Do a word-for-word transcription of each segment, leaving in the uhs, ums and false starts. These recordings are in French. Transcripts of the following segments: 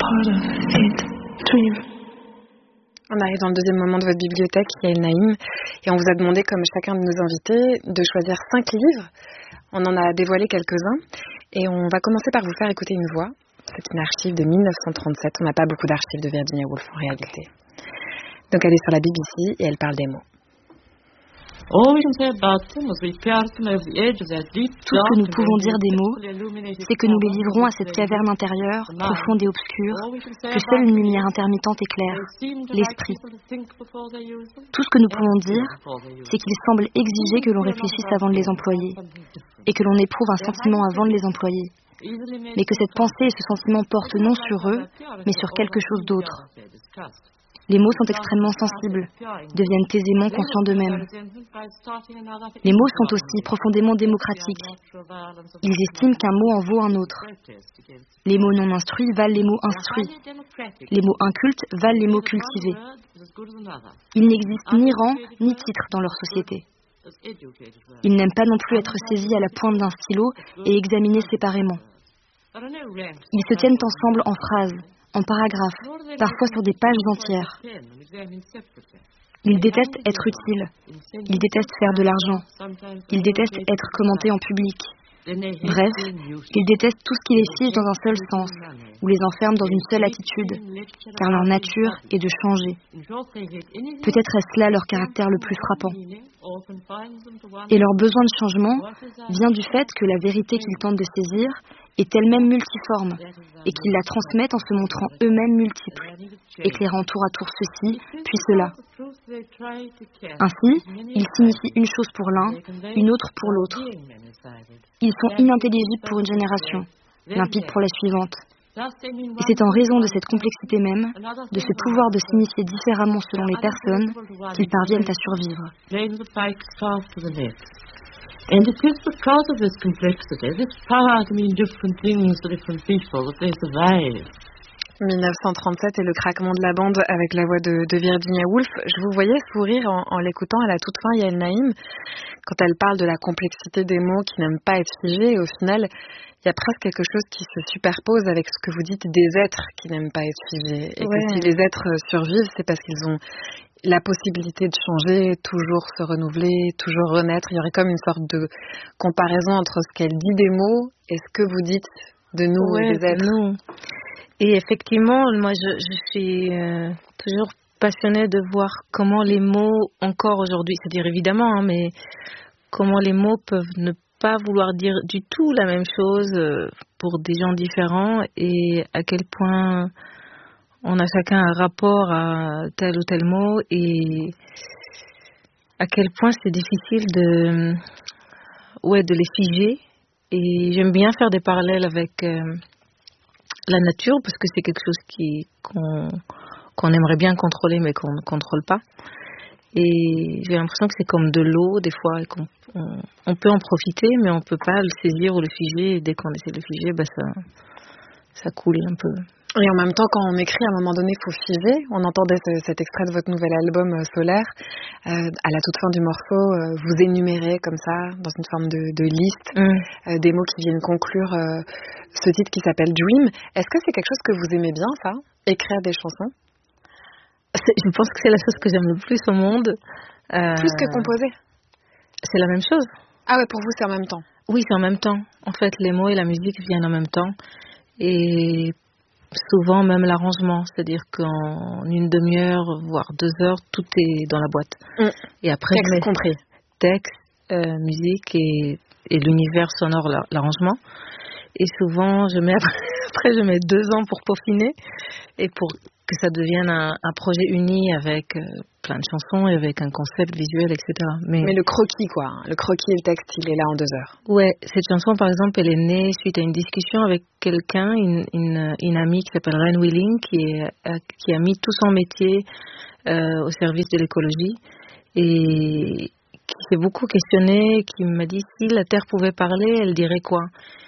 On arrive dans le deuxième moment de votre bibliothèque, Yael Naïm, et on vous a demandé, comme chacun de nos invités, de choisir cinq livres. On en a dévoilé quelques-uns, et on va commencer par vous faire écouter une voix. C'est une archive de mille neuf cent trente-sept. On n'a pas beaucoup d'archives de Virginia Woolf en réalité. Donc elle est sur la B B C et elle parle des mots. Tout ce que nous pouvons dire des mots, c'est que nous les livrons à cette caverne intérieure, profonde et obscure, que seule une lumière intermittente éclaire, l'esprit. Tout ce que nous pouvons dire, c'est qu'il semble exiger que l'on réfléchisse avant de les employer, et que l'on éprouve un sentiment avant de les employer, mais que cette pensée et ce sentiment portent non sur eux, mais sur quelque chose d'autre. Les mots sont extrêmement sensibles, deviennent aisément conscients d'eux-mêmes. Les mots sont aussi profondément démocratiques. Ils estiment qu'un mot en vaut un autre. Les mots non instruits valent les mots instruits. Les mots incultes valent les mots cultivés. Il n'existe ni rang ni titre dans leur société. Ils n'aiment pas non plus être saisis à la pointe d'un stylo et examinés séparément. Ils se tiennent ensemble en phrases, en paragraphes, parfois sur des pages entières. Ils détestent être utiles. Ils détestent faire de l'argent. Ils détestent être commentés en public. Bref, ils détestent tout ce qui les fige dans un seul sens, ou les enferme dans une seule attitude, car leur nature est de changer. Peut-être est-ce là leur caractère le plus frappant. Et leur besoin de changement vient du fait que la vérité qu'ils tentent de saisir est elle-même multiforme, et qu'ils la transmettent en se montrant eux-mêmes multiples, éclairant tour à tour ceci, puis cela. Ainsi, ils signifient une chose pour l'un, une autre pour l'autre. Ils sont inintelligibles pour une génération, limpides pour la suivante. Et c'est en raison de cette complexité même, de ce pouvoir de signifier différemment selon les personnes, qu'ils parviennent à survivre. And it is because of this complexity, this power to mean different things to different people, that they survive. dix-neuf cent trente-sept et le craquement de la bande avec la voix de, de Virginia Woolf. Je vous voyais sourire en, en l'écoutant à la toute fin, Yael Naïm, quand elle parle de la complexité des mots qui n'aiment pas être figés. Et au final, il y a presque quelque chose qui se superpose avec ce que vous dites des êtres qui n'aiment pas être figés. Et ouais. Que si les êtres survivent, c'est parce qu'ils ont la possibilité de changer, toujours se renouveler, toujours renaître. Il y aurait comme une sorte de comparaison entre ce qu'elle dit des mots et ce que vous dites de nous ouais, et des êtres. Nous. Et effectivement, moi, je, je suis euh, toujours passionnée de voir comment les mots, encore aujourd'hui, c'est-à-dire évidemment, hein, mais comment les mots peuvent ne pas vouloir dire du tout la même chose euh, pour des gens différents, et à quel point on a chacun un rapport à tel ou tel mot, et à quel point c'est difficile de, ouais, de les figer. Et j'aime bien faire des parallèles avec euh, la nature, parce que c'est quelque chose qui, qu'on, qu'on aimerait bien contrôler, mais qu'on ne contrôle pas. Et j'ai l'impression que c'est comme de l'eau, des fois, et qu'on on, on peut en profiter, mais on ne peut pas le saisir ou le figer. Et dès qu'on essaie de le figer, bah ça, ça coule un peu. Et en même temps, quand on écrit, à un moment donné, il faut figer. On entendait ce, cet extrait de votre nouvel album euh, Solaire. Euh, à la toute fin du morceau, euh, vous énumérez comme ça, dans une forme de, de liste, mm. euh, des mots qui viennent conclure euh, ce titre qui s'appelle Dream. Est-ce que c'est quelque chose que vous aimez bien, ça, écrire des chansons? c'est, Je pense que c'est la chose que j'aime le plus au monde. Euh, plus que composer? C'est la même chose. Ah ouais, pour vous, c'est en même temps? Oui, c'est en même temps. En fait, les mots et la musique viennent en même temps. Et souvent même l'arrangement, c'est-à-dire qu'en une demi-heure, voire deux heures, tout est dans la boîte. Mmh. Et après, texte je mets compris. Texte, euh, musique et, et l'univers sonore, l'arrangement. Et souvent, je mets après, après, je mets deux ans pour peaufiner et pour que ça devienne un, un projet uni avec euh, plein de chansons et avec un concept visuel, et cetera. Mais, Mais le croquis, quoi. Le croquis et le texte, il est là en deux heures. Ouais, cette chanson, par exemple, elle est née suite à une discussion avec quelqu'un, une, une, une amie qui s'appelle Ren Willing, qui, est, qui a mis tout son métier euh, au service de l'écologie et qui s'est beaucoup questionnée, qui m'a dit si la Terre pouvait parler, elle dirait quoi?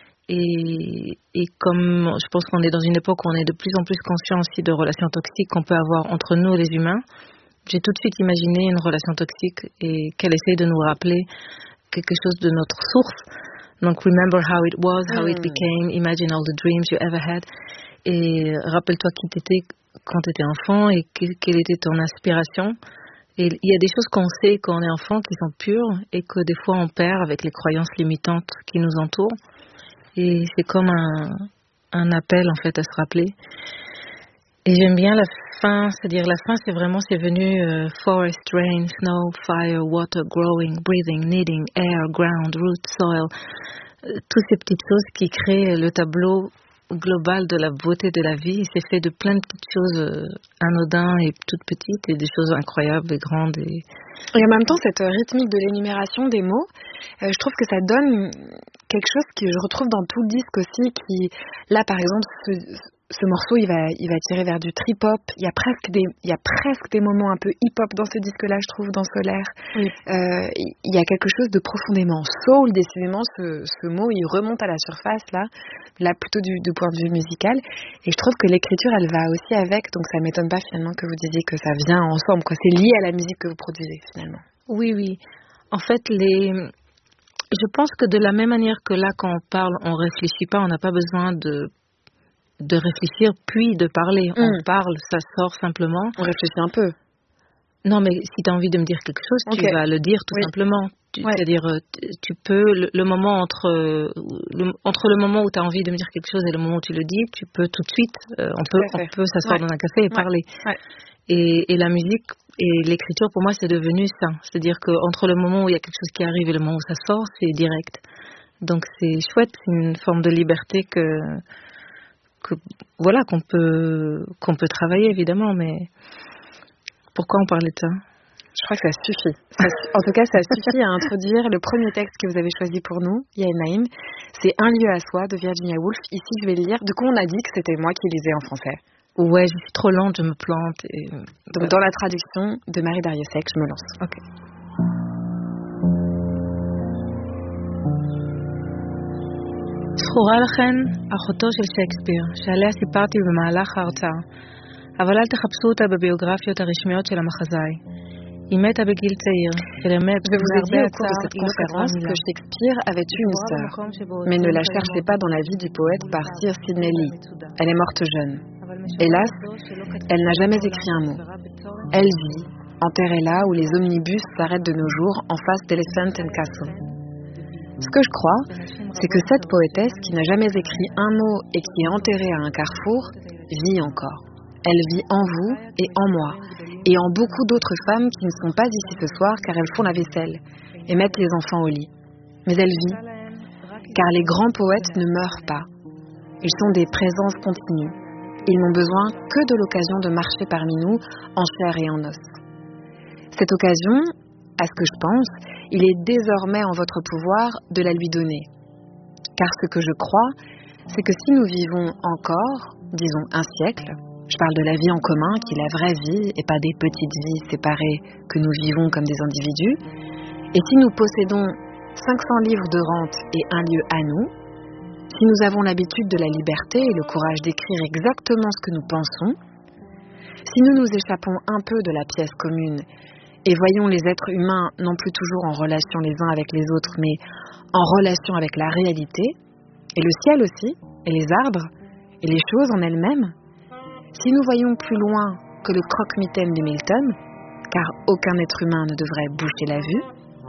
Et, et comme je pense qu'on est dans une époque où on est de plus en plus conscient aussi de relations toxiques qu'on peut avoir entre nous les humains, j'ai tout de suite imaginé une relation toxique et qu'elle essaye de nous rappeler quelque chose de notre source. Donc, remember how it was, how mm. it became, imagine all the dreams you ever had. Et rappelle-toi qui t'étais quand tu étais enfant et que, quelle était ton inspiration. Et il y a des choses qu'on sait quand on est enfant qui sont pures et que des fois on perd avec les croyances limitantes qui nous entourent. Et c'est comme un, un appel en fait à se rappeler. Et j'aime bien la fin, c'est-à-dire la fin c'est vraiment, c'est venu euh, forest, rain, snow, fire, water, growing, breathing, kneading, air, ground, root, soil. Euh, toutes ces petites choses qui créent le tableau global de la beauté de la vie. C'est fait de plein de petites choses euh, anodines et toutes petites et des choses incroyables et grandes. Et, et en même temps, cette rythmique de l'énumération des mots, euh, je trouve que ça donne quelque chose que je retrouve dans tout le disque aussi, qui, là par exemple, ce, ce morceau, il va, il va tirer vers du trip-hop. Il y a presque des, il y a presque des moments un peu hip-hop dans ce disque-là, je trouve, dans Solaire. Oui. Euh, il y a quelque chose de profondément soul, décidément, ce, ce mot, il remonte à la surface, là, là plutôt du, du point de vue musical. Et je trouve que l'écriture, elle va aussi avec, donc ça m'étonne pas finalement que vous disiez que ça vient ensemble, quoi. C'est lié à la musique que vous produisez, finalement. Oui, oui. En fait, les... je pense que de la même manière que là, quand on parle, on réfléchit pas, on n'a pas besoin de de réfléchir puis de parler. Mm. On parle, ça sort simplement. On réfléchit un peu. Non, mais si tu as envie de me dire quelque chose, okay. Tu vas le dire tout oui. simplement. Tu, ouais. C'est-à-dire, tu, tu peux, le, le moment entre le, entre le moment où tu as envie de me dire quelque chose et le moment où tu le dis, tu peux tout de suite, euh, on, peut, on peut s'asseoir ouais. dans un café et ouais. parler. Ouais. Et, et la musique et l'écriture, pour moi, c'est devenu ça. C'est-à-dire qu'entre le moment où il y a quelque chose qui arrive et le moment où ça sort, c'est direct. Donc c'est chouette, c'est une forme de liberté que... que voilà qu'on peut qu'on peut travailler évidemment, mais pourquoi on parlait de ça? Je crois que ça suffit. Ça, en tout cas, ça suffit à introduire le premier texte que vous avez choisi pour nous, Yael Naïm. C'est Un lieu à soi de Virginia Woolf. Ici, je vais le lire. Du coup, on a dit que c'était moi qui lisais en français. Ouais, je suis trop lente, je me plante. Et... Donc, dans la traduction de Marie Dariussec, je me lance. Ok. זכורה לכן אחותו של שייקספיר, שעליה סיפרתי במהלך ההרצאה, אבל אל תחפשו אותה בביוגרפיות הרשמיות של המחזאי. היא מתה בגיל צעיר, ולמת בהרבה הצער היא לא כתבה מילה. que Shakespeare avait eu une sœur, mais ne la cherchez pas dans la vie du poète par Sir Sidney Lee. Elle est morte jeune. Hélas, elle n'a jamais écrit un mot. Elle vit, enterrée là où les omnibus s'arrêtent de nos jours en face d'Elephant and Castle. Ce que je crois, c'est que cette poétesse qui n'a jamais écrit un mot et qui est enterrée à un carrefour, vit encore. Elle vit en vous et en moi, et en beaucoup d'autres femmes qui ne sont pas ici ce soir car elles font la vaisselle et mettent les enfants au lit. Mais elle vit, car les grands poètes ne meurent pas. Ils sont des présences continues. Ils n'ont besoin que de l'occasion de marcher parmi nous en chair et en os. Cette occasion, à ce que je pense, il est désormais en votre pouvoir de la lui donner. Car ce que je crois, c'est que si nous vivons encore, disons un siècle, je parle de la vie en commun, qui est la vraie vie, et pas des petites vies séparées que nous vivons comme des individus, et si nous possédons cinq cents livres de rente et un lieu à nous, si nous avons l'habitude de la liberté et le courage d'écrire exactement ce que nous pensons, si nous nous échappons un peu de la pièce commune et voyons les êtres humains non plus toujours en relation les uns avec les autres, mais en relation avec la réalité, et le ciel aussi, et les arbres, et les choses en elles-mêmes, si nous voyons plus loin que le croque-mitaine de Milton, car aucun être humain ne devrait boucher la vue,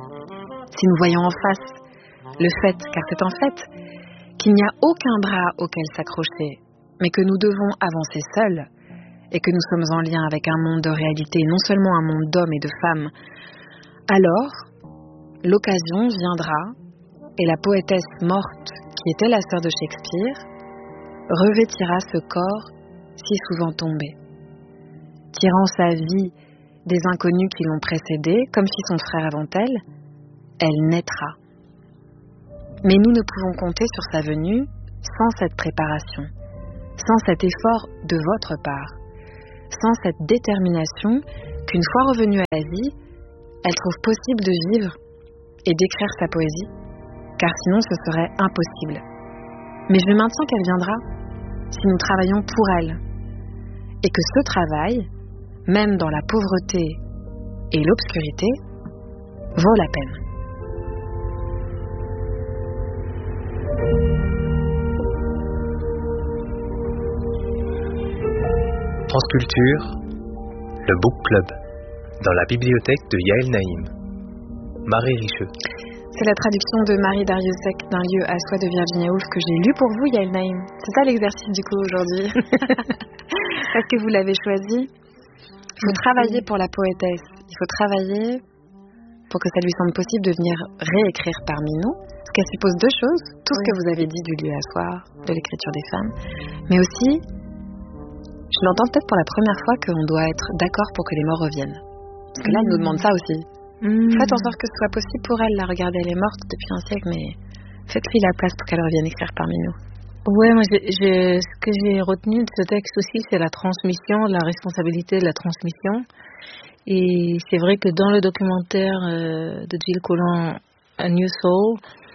si nous voyons en face le fait, car c'est un fait, qu'il n'y a aucun bras auquel s'accrocher, mais que nous devons avancer seuls, et que nous sommes en lien avec un monde de réalité, non seulement un monde d'hommes et de femmes, alors l'occasion viendra, et la poétesse morte, qui était la sœur de Shakespeare, revêtira ce corps si souvent tombé. Tirant sa vie des inconnus qui l'ont précédée, comme fit son frère avant elle, elle naîtra. Mais nous ne pouvons compter sur sa venue sans cette préparation, sans cet effort de votre part, sans cette détermination qu'une fois revenue à la vie, elle trouve possible de vivre et d'écrire sa poésie, car sinon ce serait impossible. Mais je maintiens qu'elle viendra si nous travaillons pour elle, et que ce travail, même dans la pauvreté et l'obscurité, vaut la peine. France Culture, le Book Club, dans la bibliothèque de Yael Naïm. Marie Richeux. C'est la traduction de Marie Dariussec d'un lieu à soi de Virginia Woolf que j'ai lu pour vous, Yael Naïm. C'est ça l'exercice du coup aujourd'hui. Parce que vous l'avez choisi. Il faut travailler pour la poétesse. Il faut travailler pour que ça lui semble possible de venir réécrire parmi nous. Ce qui suppose deux choses. Tout ce que vous avez dit du lieu à soi, de l'écriture des femmes. Mais aussi, je l'entends peut-être pour la première fois qu'on doit être d'accord pour que les morts reviennent. Parce que là, elle nous demande ça aussi. Mmh. Faites en sorte que ce soit possible pour elle. La regardez, elle est morte depuis un siècle, mais faites-lui la place pour qu'elle revienne écrire parmi nous. Ouais, moi, j'ai, j'ai, ce que j'ai retenu de ce texte aussi, c'est la transmission, la responsabilité de la transmission. Et c'est vrai que dans le documentaire euh, de Jill Collins, A New Soul,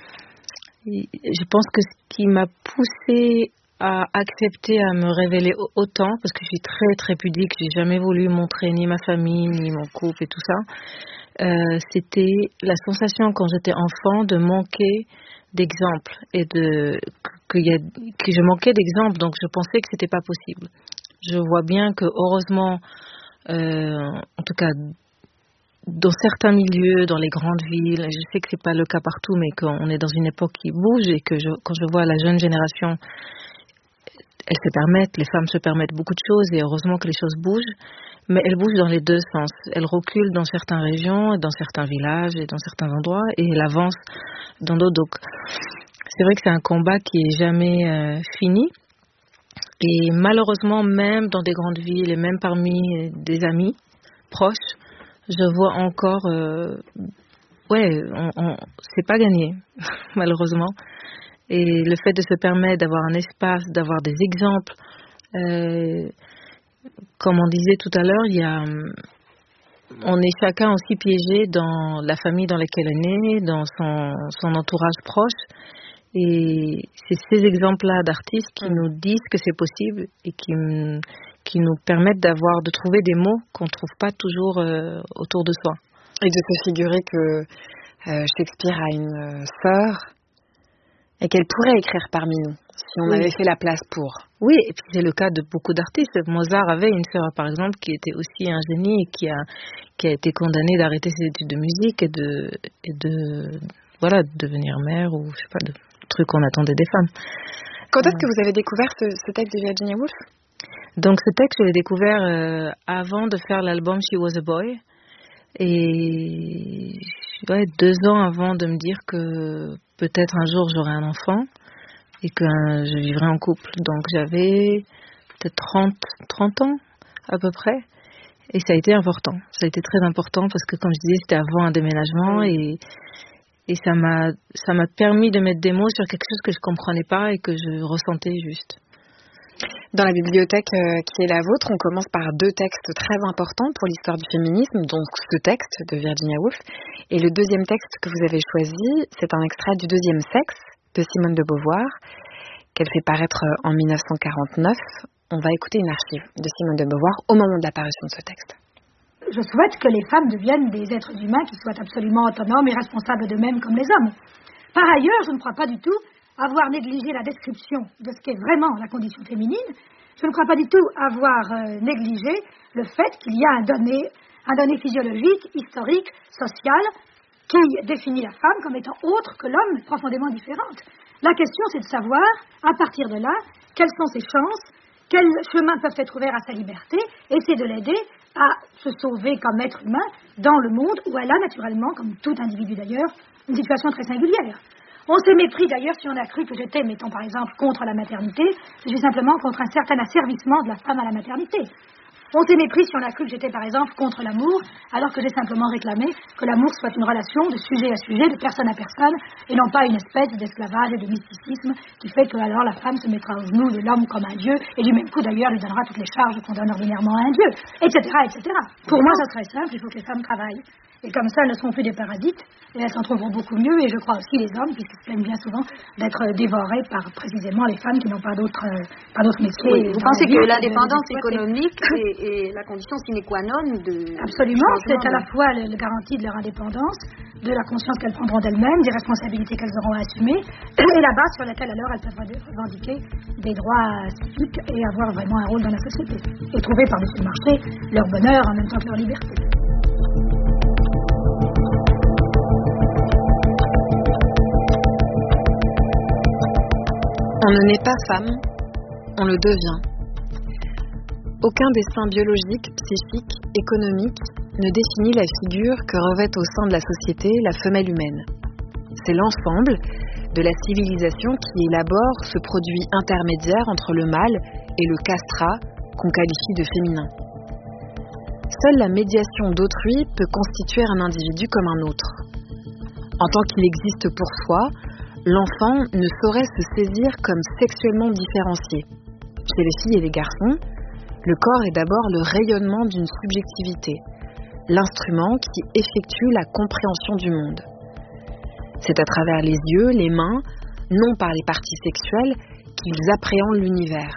je pense que ce qui m'a poussée à accepter à me révéler autant, parce que je suis très très pudique, j'ai jamais voulu montrer ni ma famille, ni mon couple et tout ça, euh, c'était la sensation quand j'étais enfant de manquer d'exemples et de que, y a, que je manquais d'exemples, donc je pensais que c'était pas possible. Je vois bien que heureusement, euh, en tout cas dans certains milieux, dans les grandes villes, je sais que c'est pas le cas partout, mais qu'on est dans une époque qui bouge et que je, quand je vois la jeune génération, elles se permettent, les femmes se permettent beaucoup de choses et heureusement que les choses bougent, mais elles bougent dans les deux sens. Elles reculent dans certaines régions, dans certains villages et dans certains endroits et elles avancent dans d'autres. Donc c'est vrai que c'est un combat qui est jamais euh, fini et malheureusement même dans des grandes villes et même parmi des amis proches, je vois encore, euh, ouais, on, on, c'est pas gagné malheureusement. Et le fait de se permettre d'avoir un espace, d'avoir des exemples, euh, comme on disait tout à l'heure, il y a, on est chacun aussi piégé dans la famille dans laquelle on est né, dans son, son entourage proche. Et c'est ces exemples-là d'artistes qui nous disent que c'est possible et qui, qui nous permettent d'avoir, de trouver des mots qu'on ne trouve pas toujours euh, autour de soi. Et de se figurer que euh, Shakespeare a une euh, sœur et qu'elle pourrait écrire parmi nous, si on oui. avait fait la place pour. Oui, et puis c'est le cas de beaucoup d'artistes. Mozart avait une sœur, par exemple, qui était aussi un génie et qui a, qui a été condamnée d'arrêter ses études de musique et de, et de, voilà, de devenir mère ou, je sais pas, de trucs qu'on attendait des femmes. Quand est-ce que vous avez découvert ce, ce texte de Virginia Woolf ? Donc ce texte, je l'ai découvert euh, avant de faire l'album She Was a Boy. Et ouais, deux ans avant de me dire que peut-être un jour j'aurai un enfant et que euh, je vivrai en couple. Donc j'avais peut-être trente, trente ans à peu près. Et ça a été important. Ça a été très important parce que comme je disais, c'était avant un déménagement et, et ça m'a, ça m'a permis de mettre des mots sur quelque chose que je comprenais pas et que je ressentais juste. Dans la bibliothèque euh, qui est la vôtre, on commence par deux textes très importants pour l'histoire du féminisme, donc ce texte de Virginia Woolf. Et le deuxième texte que vous avez choisi, c'est un extrait du Deuxième sexe de Simone de Beauvoir, qu'elle fait paraître en dix-neuf cent quarante-neuf. On va écouter une archive de Simone de Beauvoir au moment de l'apparition de ce texte. Je souhaite que les femmes deviennent des êtres humains qui soient absolument autonomes et responsables d'eux-mêmes comme les hommes. Par ailleurs, je ne crois pas du tout avoir négligé la description de ce qu'est vraiment la condition féminine. Je ne crois pas du tout avoir euh, négligé le fait qu'il y a un donné, un donné physiologique, historique, social, qui définit la femme comme étant autre que l'homme, profondément différente. La question, c'est de savoir, à partir de là, quelles sont ses chances, quels chemins peuvent être ouverts à sa liberté, et c'est de l'aider à se sauver comme être humain dans le monde où elle a naturellement, comme tout individu d'ailleurs, une situation très singulière. On s'est mépris d'ailleurs si on a cru que j'étais, mettons par exemple, contre la maternité. Je suis simplement contre un certain asservissement de la femme à la maternité. On s'est mépris si on a cru que j'étais par exemple contre l'amour, alors que j'ai simplement réclamé que l'amour soit une relation de sujet à sujet, de personne à personne, et non pas une espèce d'esclavage et de mysticisme qui fait que alors la femme se mettra au genou de l'homme comme un dieu, et du même coup d'ailleurs lui donnera toutes les charges qu'on donne ordinairement à un dieu, et cetera, et cetera. Pour moi, ça serait simple, il faut que les femmes travaillent. Et comme ça, elles ne seront plus des paradites, et elles s'en trouveront beaucoup mieux, et je crois aussi les hommes, puisqu'ils se plaignent bien souvent d'être dévorés par précisément les femmes qui n'ont pas d'autres, euh, pas d'autres métiers. Oui, vous pensez que l'indépendance économique est, est la condition sine qua non de... Absolument, c'est à la fois la garantie de leur indépendance, de la conscience qu'elles prendront d'elles-mêmes, des responsabilités qu'elles auront à assumer, et la base sur laquelle alors elles peuvent revendiquer des droits civiques et avoir vraiment un rôle dans la société. Et trouver par-dessus le marché leur bonheur en même temps que leur liberté. On ne naît pas femme, on le devient. Aucun destin biologique, psychique, économique ne définit la figure que revêt au sein de la société la femelle humaine. C'est l'ensemble de la civilisation qui élabore ce produit intermédiaire entre le mâle et le castrat qu'on qualifie de féminin. Seule la médiation d'autrui peut constituer un individu comme un autre. En tant qu'il existe pour soi, l'enfant ne saurait se saisir comme sexuellement différencié. Chez les filles et les garçons, le corps est d'abord le rayonnement d'une subjectivité, l'instrument qui effectue la compréhension du monde. C'est à travers les yeux, les mains, non par les parties sexuelles, qu'ils appréhendent l'univers.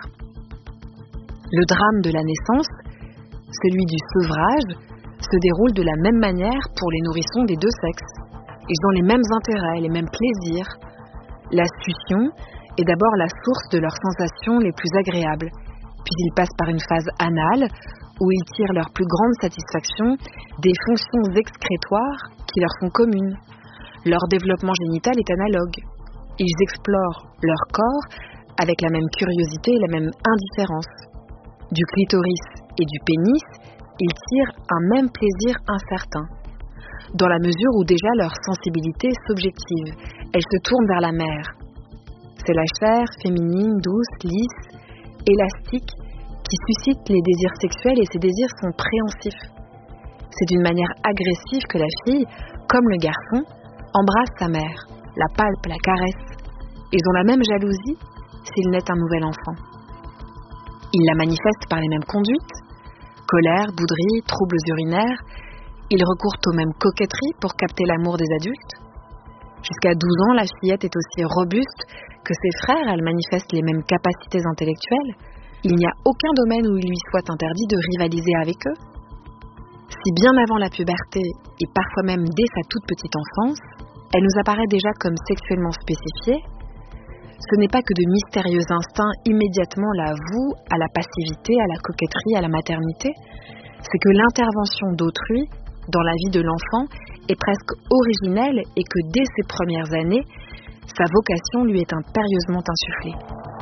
Le drame de la naissance, celui du sevrage, se déroule de la même manière pour les nourrissons des deux sexes. Ils ont les mêmes intérêts, les mêmes plaisirs. La succion est d'abord la source de leurs sensations les plus agréables, puis ils passent par une phase anale où ils tirent leur plus grande satisfaction des fonctions excrétoires qui leur sont communes. Leur développement génital est analogue. Ils explorent leur corps avec la même curiosité et la même indifférence. Du clitoris et du pénis, ils tirent un même plaisir incertain, dans la mesure où déjà leur sensibilité subjective, elle se tourne vers la mère. C'est la chair féminine, douce, lisse, élastique, qui suscite les désirs sexuels et ces désirs sont préhensifs. C'est d'une manière agressive que la fille, comme le garçon, embrasse sa mère, la palpe, la caresse. Ils ont la même jalousie s'il naît un nouvel enfant. Ils la manifestent par les mêmes conduites, colère, bouderie, troubles urinaires. Ils recourent aux mêmes coquetteries pour capter l'amour des adultes. Jusqu'à douze ans, la fillette est aussi robuste que ses frères, elle manifeste les mêmes capacités intellectuelles. Il n'y a aucun domaine où il lui soit interdit de rivaliser avec eux. Si bien avant la puberté, et parfois même dès sa toute petite enfance, elle nous apparaît déjà comme sexuellement spécifiée, ce n'est pas que de mystérieux instincts immédiatement la vouent à la passivité, à la coquetterie, à la maternité, c'est que l'intervention d'autrui dans la vie de l'enfant est presque originelle et que dès ses premières années, sa vocation lui est impérieusement insufflée.